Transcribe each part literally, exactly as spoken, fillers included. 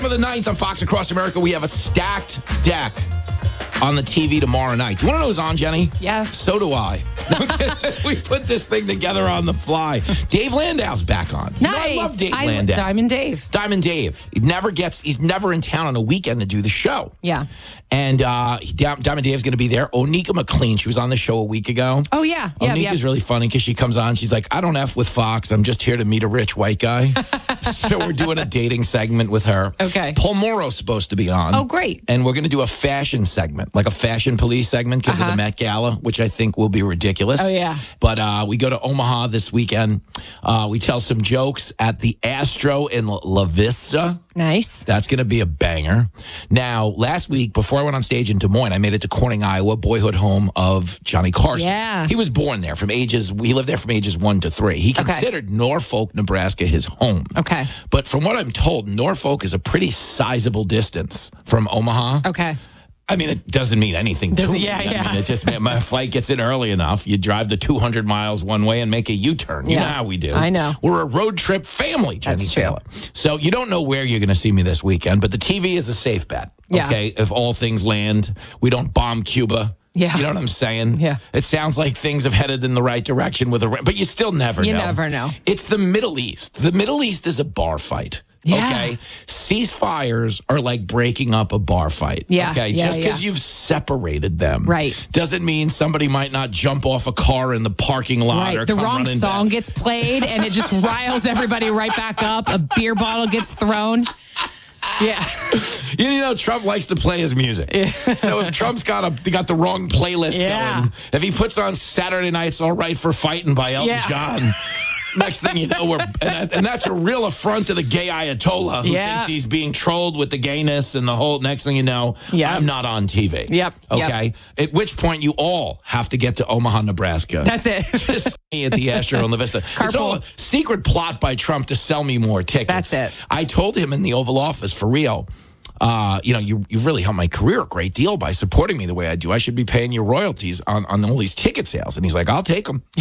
November the ninth on Fox Across America, we have a stacked deck on the T V tomorrow night. Do you want to know who's on, Jenny? Yeah. So do I. We put this thing together on the fly. Dave Landau's back on. Nice. I love Dave I, Landau. Diamond Dave. Diamond Dave. He never gets, he's never in town on a weekend to do the show. Yeah. And uh, Diamond Dave's going to be there. Onika McLean, she was on the show a week ago. Oh, yeah. yeah Onika's yeah. really funny because she comes on. She's like, I don't F with Fox. I'm just here to meet a rich white guy. So we're doing a dating segment with her. Okay. Paul Morrow's supposed to be on. Oh, great. And we're going to do a fashion segment, like a fashion police segment because Uh-huh. of the Met Gala, which I think will be ridiculous. Oh, yeah. But uh, we go to Omaha this weekend. Uh, we tell some jokes at the Astro in La Vista. Nice. That's going to be a banger. Now, last week, before I went on stage in Des Moines, I made it to Corning, Iowa, boyhood home of Johnny Carson. Yeah. He was born there from ages, he lived there from ages one to three. He considered okay. Norfolk, Nebraska his home. Okay. But from what I'm told, Norfolk is a pretty sizable distance from Omaha. Okay. I mean, it doesn't mean anything to me. Yeah, I yeah. mean, it just my flight gets in early enough. You drive the two hundred miles one way and make a U-turn. You yeah. know how we do. I know. We're a road trip family, Jenny That's true. Taylor. So you don't know where you're going to see me this weekend, but the T V is a safe bet. Yeah. Okay, if all things land, we don't bomb Cuba. Yeah. You know what I'm saying? Yeah. It sounds like things have headed in the right direction with a, but you still never you know. You never know. It's the Middle East. The Middle East is a bar fight. Yeah. Okay. Ceasefires are like breaking up a bar fight. Yeah. Okay. Yeah, Just because yeah. you've separated them. Right. Doesn't mean somebody might not jump off a car in the parking lot Right. or The come wrong running song down. gets played and it just riles everybody right back up. A beer bottle gets thrown. Yeah. You know, Trump likes to play his music. Yeah. So if Trump's got a got the wrong playlist Yeah. going, if he puts on Saturday Night's All Right for Fighting by Elton Yeah. John, next thing you know, we're and, and that's a real affront to the gay Ayatollah who Yeah. thinks he's being trolled with the gayness and the whole. Next thing you know, Yep. I'm not on T V. Yep. Okay. Yep. At which point you all have to get to Omaha, Nebraska. That's it. To see me at the Astro in La Vista. It's all a secret plot by Trump to sell me more tickets. That's it. I told him in the Oval Office for real. Uh, you know, you you really helped my career a great deal by supporting me the way I do. I should be paying you royalties on, on all these ticket sales. And he's like, I'll take them.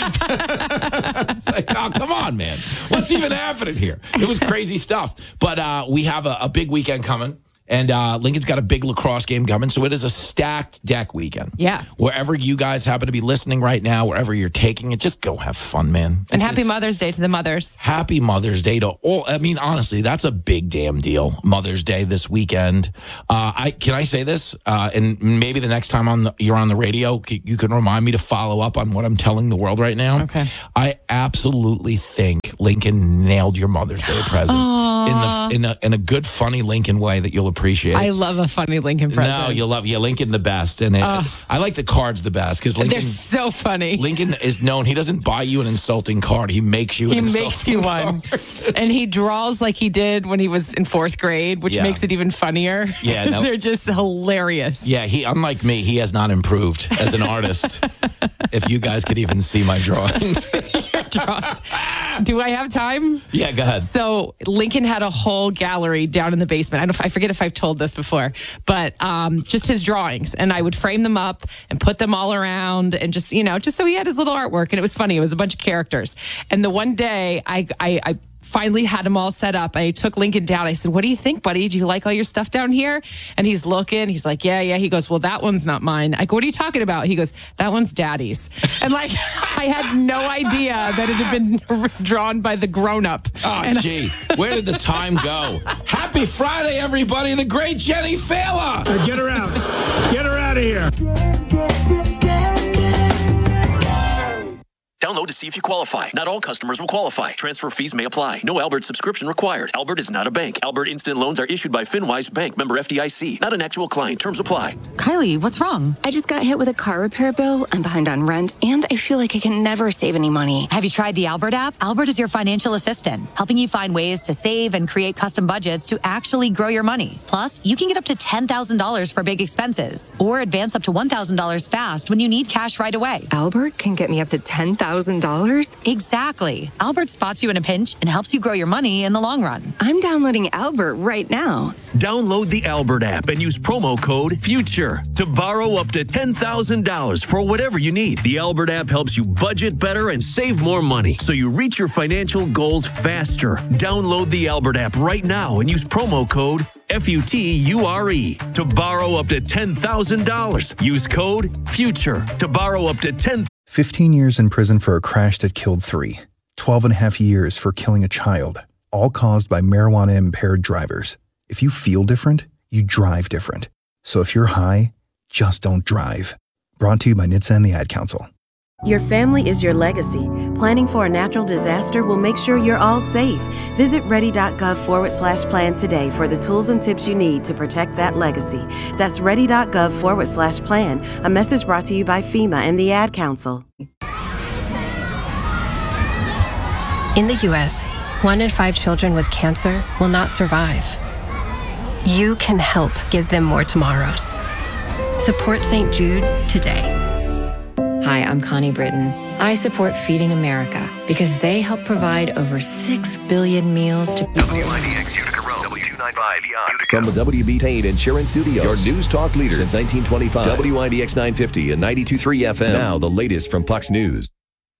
It's like, oh, come on, man. What's even happening here? It was crazy stuff. But uh, we have a, a big weekend coming. And uh, Lincoln's got a big lacrosse game coming, so it is a stacked deck weekend. Yeah. Wherever you guys happen to be listening right now, wherever you're taking it, just go have fun, man. And It's- happy it's- Mother's Day to the mothers. Happy Mother's Day to all. I mean, honestly, that's a big damn deal. Mother's Day this weekend. Uh, I can I say this? Uh, and maybe the next time on the, you're on the radio, c- you can remind me to follow up on what I'm telling the world right now. Okay. I absolutely think Lincoln nailed your Mother's Day present in the in a in a good, funny Lincoln way that you'll appreciate. I love a funny Lincoln present. No, you'll love yeah, Lincoln the best, and it, Uh, I like the cards the best because Lincoln. They're so funny. Lincoln is known. He doesn't buy you an insulting card. He makes you. He an makes you one. And he draws like he did when he was in fourth grade, which Yeah. makes it even funnier. Yeah, 'Cause no. they're just hilarious. Yeah, he unlike me, he has not improved as an artist. If you guys could even see my drawings. Draws. Do I have time? Yeah, go ahead. So Lincoln had a whole gallery down in the basement. I don't. I forget if I've told this before, but um, just his drawings, and I would frame them up and put them all around, and just you know, just so he had his little artwork, and it was funny. It was a bunch of characters. And the one day, I, I, I finally had them all set up. I took Lincoln down. I said, "What do you think, buddy? Do you like all your stuff down here?" And he's looking. He's like, "Yeah, yeah." He goes, "Well, that one's not mine." I go, "What are you talking about?" He goes, "That one's Daddy's." And like, I had no idea that it had been drawn by the grown-up. Oh, And gee, where did the time go? Happy Friday, everybody! The great Jenny Fela. Uh, get her out! Get her out of here! Download to see if you qualify. Not all customers will qualify. Transfer fees may apply. No Albert subscription required. Albert is not a bank. Albert Instant Loans are issued by FinWise Bank, member F D I C. Not an actual client. Terms apply. Kylie, what's wrong? I just got hit with a car repair bill. I'm behind on rent, and I feel like I can never save any money. Have you tried the Albert app? Albert is your financial assistant, helping you find ways to save and create custom budgets to actually grow your money. Plus, you can get up to ten thousand dollars for big expenses or advance up to one thousand dollars fast when you need cash right away. Albert can get me up to ten thousand thousand dollars? Exactly. Albert spots you in a pinch and helps you grow your money in the long run. I'm downloading Albert right now. Download the Albert app and use promo code FUTURE to borrow up to ten thousand dollars for whatever you need. The Albert app helps you budget better and save more money so you reach your financial goals faster. Download the Albert app right now and use promo code F U T U R E to borrow up to ten thousand dollars. Use code FUTURE to borrow up to ten thousand dollars. fifteen years in prison for a crash that killed three. twelve and a half years for killing a child, all caused by marijuana-impaired drivers. If you feel different, you drive different. So if you're high, just don't drive. Brought to you by N H T S A and the Ad Council. Your family is your legacy. Planning for a natural disaster will make sure you're all safe. Visit ready.gov forward slash plan today for the tools and tips you need to protect that legacy. That's ready.gov forward slash plan. A message brought to you by FEMA and the Ad Council. In the U S, one in five children with cancer will not survive. You can help give them more tomorrows. Support Saint Jude today. Hi, I'm Connie Britton. I support Feeding America because they help provide over six billion meals to people. W I D X Utica Road, W two ninety-five Utica. From the W B Payne Insurance Studios, your news talk leader since nineteen twenty-five. W I D X nine fifty and ninety-two point three F M. Now the latest from Fox News.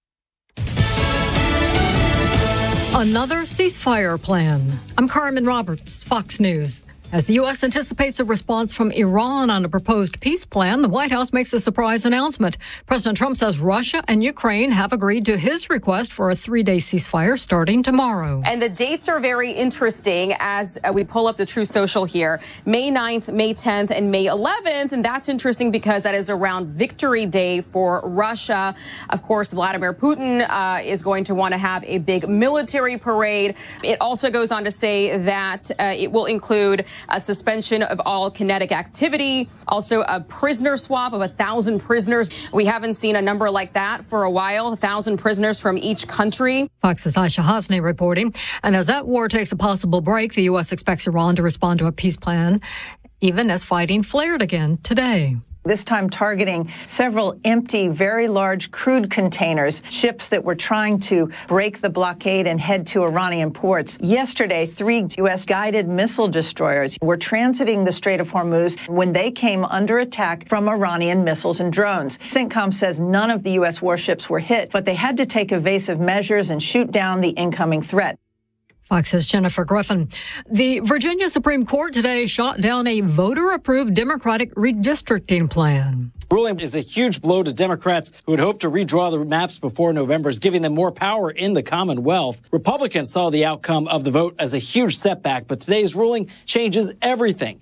Another ceasefire plan. I'm Carmen Roberts, Fox News. As the U S anticipates a response from Iran on a proposed peace plan, the White House makes a surprise announcement. President Trump says Russia and Ukraine have agreed to his request for a three-day ceasefire starting tomorrow. And the dates are very interesting as we pull up the True Social here. May ninth, May tenth, and May eleventh. And that's interesting because that is around Victory Day for Russia. Of course, Vladimir Putin uh, is going to want to have a big military parade. It also goes on to say that uh, it will include a suspension of all kinetic activity, also a prisoner swap of a thousand prisoners. We haven't seen a number like that for a while, a thousand prisoners from each country. Fox's Aisha Hasni reporting. And as that war takes a possible break, the U S expects Iran to respond to a peace plan, even as fighting flared again today. This time targeting several empty, very large crude containers, ships that were trying to break the blockade and head to Iranian ports. Yesterday, three U S guided missile destroyers were transiting the Strait of Hormuz when they came under attack from Iranian missiles and drones. CENTCOM says none of the U S warships were hit, but they had to take evasive measures and shoot down the incoming threat. Fox's Jennifer Griffin. The Virginia Supreme Court today shot down a voter-approved Democratic redistricting plan. Ruling is a huge blow to Democrats who had hoped to redraw the maps before November's, giving them more power in the Commonwealth. Republicans saw the outcome of the vote as a huge setback, but today's ruling changes everything.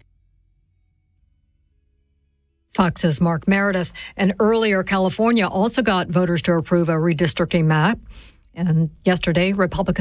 Fox's Mark Meredith. And earlier, California also got voters to approve a redistricting map. And yesterday, Republicans